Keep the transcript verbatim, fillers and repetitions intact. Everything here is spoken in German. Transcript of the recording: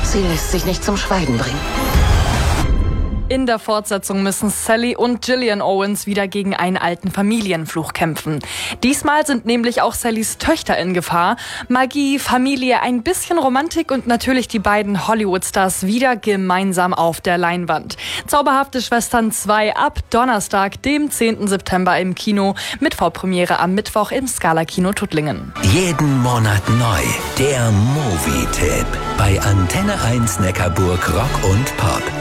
Sie lässt sich nicht zum Schweigen bringen. In der Fortsetzung müssen Sally und Gillian Owens wieder gegen einen alten Familienfluch kämpfen. Diesmal sind nämlich auch Sallys Töchter in Gefahr. Magie, Familie, ein bisschen Romantik und natürlich die beiden Hollywood-Stars wieder gemeinsam auf der Leinwand. Zauberhafte Schwestern zwei ab Donnerstag, dem zehnten September im Kino, mit Vorpremiere am Mittwoch im Scala Kino Tuttlingen. Jeden Monat neu, der Movie-Tipp bei Antenne eins Neckarburg Rock und Pop.